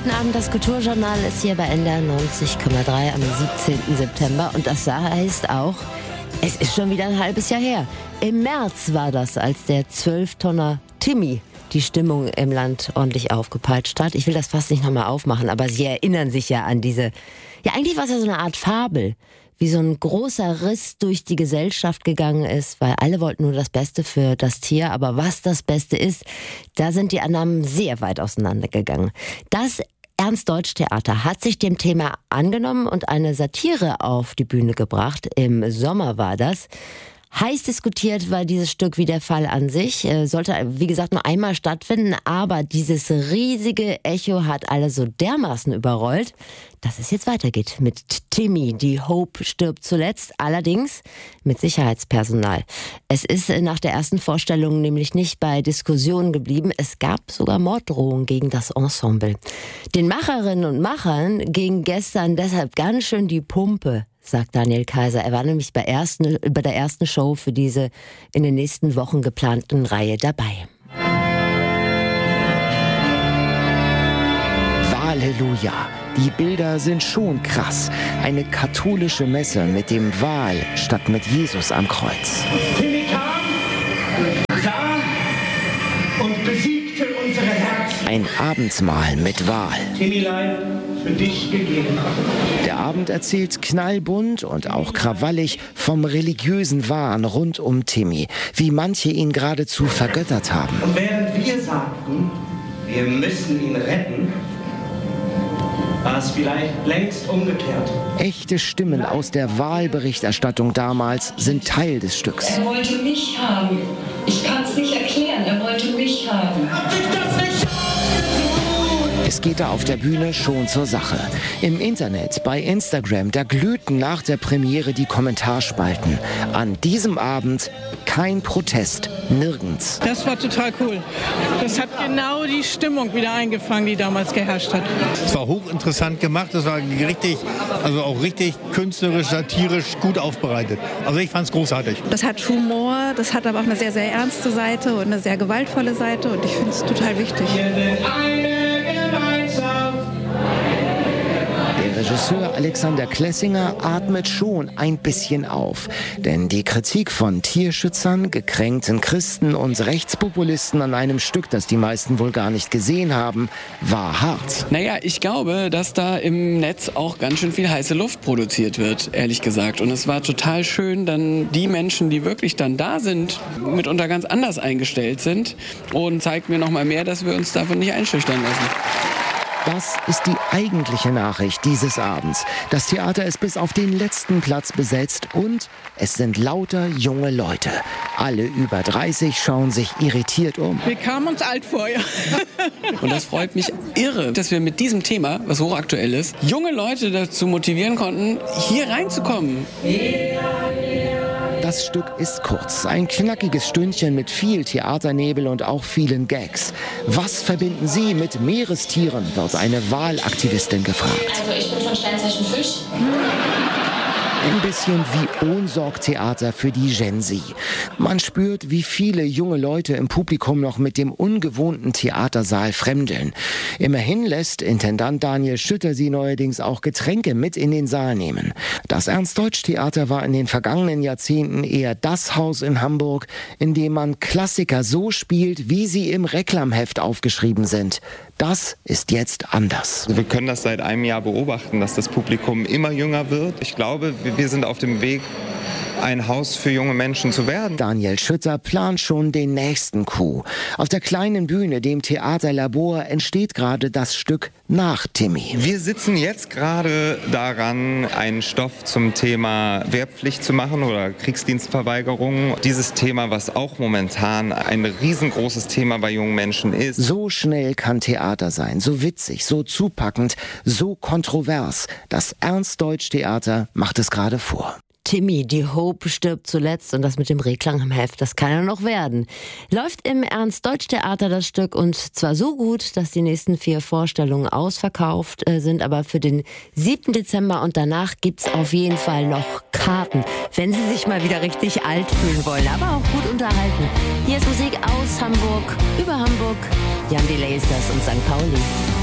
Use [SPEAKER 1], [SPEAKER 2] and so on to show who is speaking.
[SPEAKER 1] Guten Abend, das Kulturjournal ist hier bei NDR 90,3 am 17. September und das heißt auch, es ist schon wieder ein halbes Jahr her. Im März war das, als der 12-Tonner Timmy die Stimmung im Land ordentlich aufgepeitscht hat. Ich will das fast nicht nochmal aufmachen, aber Sie erinnern sich ja an diese, ja eigentlich war es ja so eine Art Fabel, wie so ein großer Riss durch die Gesellschaft gegangen ist, weil alle wollten nur das Beste für das Tier, aber was das Beste ist, da sind die Annahmen sehr weit auseinandergegangen. Das Ernst-Deutsch-Theater hat sich dem Thema angenommen und eine Satire auf die Bühne gebracht. Im Sommer war das. Heiß diskutiert war dieses Stück wie der Fall an sich. Sollte, wie gesagt, nur einmal stattfinden, aber dieses riesige Echo hat alle so dermaßen überrollt, dass es jetzt weitergeht mit Timmy. Die Hope stirbt zuletzt, allerdings mit Sicherheitspersonal. Es ist nach der ersten Vorstellung nämlich nicht bei Diskussionen geblieben. Es gab sogar Morddrohungen gegen das Ensemble. Den Macherinnen und Machern ging gestern deshalb ganz schön die Pumpe, sagt Daniel Kaiser. Er war nämlich bei der ersten Show für diese in den nächsten Wochen geplanten Reihe dabei.
[SPEAKER 2] Halleluja! Die Bilder sind schon krass. Eine katholische Messe mit dem Wal statt mit Jesus am Kreuz.
[SPEAKER 3] Timmy kam, sah und besiegte unsere Herzen.
[SPEAKER 2] Ein Abendmahl mit Wal.
[SPEAKER 3] Timmylein, für dich gegeben.
[SPEAKER 2] Der Abend erzählt knallbunt und auch krawallig vom religiösen Wahn rund um Timmy, wie manche ihn geradezu vergöttert haben.
[SPEAKER 3] Und während wir sagten, wir müssen ihn retten, war es vielleicht längst umgekehrt.
[SPEAKER 2] Echte Stimmen aus der Wahlberichterstattung damals sind Teil des Stücks.
[SPEAKER 4] Er wollte mich haben. Ich kann es nicht erklären, er wollte mich haben.
[SPEAKER 3] Hat sich das nicht
[SPEAKER 2] Es geht da auf der Bühne schon zur Sache. Im Internet, bei Instagram, da glühten nach der Premiere die Kommentarspalten. An diesem Abend kein Protest, nirgends.
[SPEAKER 5] Das war total cool. Das hat genau die Stimmung wieder eingefangen, die damals geherrscht hat.
[SPEAKER 6] Es war hochinteressant gemacht, es war richtig, also auch richtig künstlerisch, satirisch gut aufbereitet. Also ich fand es großartig.
[SPEAKER 7] Das hat Humor, das hat aber auch eine sehr, sehr ernste Seite und eine sehr gewaltvolle Seite und ich finde es total wichtig.
[SPEAKER 2] Der Regisseur Alexander Klessinger atmet schon ein bisschen auf. Denn die Kritik von Tierschützern, gekränkten Christen und Rechtspopulisten an einem Stück, das die meisten wohl gar nicht gesehen haben, war hart.
[SPEAKER 8] Naja, ich glaube, dass da im Netz auch ganz schön viel heiße Luft produziert wird, ehrlich gesagt. Und es war total schön, dann die Menschen, die wirklich dann da sind, mitunter ganz anders eingestellt sind. Und zeigt mir noch mal mehr, dass wir uns davon nicht einschüchtern lassen.
[SPEAKER 2] Das ist die eigentliche Nachricht dieses Abends. Das Theater ist bis auf den letzten Platz besetzt und es sind lauter junge Leute. Alle über 30 schauen sich irritiert um.
[SPEAKER 5] Wir kamen uns alt vor, ja.
[SPEAKER 8] Und das freut mich irre, dass wir mit diesem Thema, was hochaktuell ist, junge Leute dazu motivieren konnten, hier reinzukommen.
[SPEAKER 2] Das Stück ist kurz, ein knackiges Stündchen mit viel Theaternebel und auch vielen Gags. Was verbinden Sie mit Meerestieren, wird eine Wahlaktivistin gefragt.
[SPEAKER 4] Also ich bin von Sternzeichen Fisch.
[SPEAKER 2] Ein bisschen wie Ohnsorg-Theater für die Gen Z. Man spürt, wie viele junge Leute im Publikum noch mit dem ungewohnten Theatersaal fremdeln. Immerhin lässt Intendant Daniel Schütter sie neuerdings auch Getränke mit in den Saal nehmen. Das Ernst-Deutsch-Theater war in den vergangenen Jahrzehnten eher das Haus in Hamburg, in dem man Klassiker so spielt, wie sie im Reklamheft aufgeschrieben sind. Das ist jetzt anders.
[SPEAKER 9] Wir können das seit einem Jahr beobachten, dass das Publikum immer jünger wird. Ich glaube, wir sind auf dem Weg, ein Haus für junge Menschen zu werden.
[SPEAKER 2] Daniel Schütter plant schon den nächsten Coup. Auf der kleinen Bühne, dem Theater Labor, entsteht gerade das Stück nach Timmy.
[SPEAKER 9] Wir sitzen jetzt gerade daran, einen Stoff zum Thema Wehrpflicht zu machen oder Kriegsdienstverweigerung. Dieses Thema, was auch momentan ein riesengroßes Thema bei jungen Menschen ist.
[SPEAKER 2] So schnell kann Theater sein, so witzig, so zupackend, so kontrovers. Das Ernst-Deutsch-Theater macht es gerade vor.
[SPEAKER 1] Timmy, die Hope stirbt zuletzt und das mit dem Reklang im Heft, das kann ja noch werden. Läuft im Ernst-Deutsch-Theater das Stück und zwar so gut, dass die nächsten 4 Vorstellungen ausverkauft sind, aber für den 7. Dezember und danach gibt's auf jeden Fall noch Karten, wenn Sie sich mal wieder richtig alt fühlen wollen, aber auch gut unterhalten. Hier ist Musik aus Hamburg, über Hamburg, Jan Delay ist das und St. Pauli.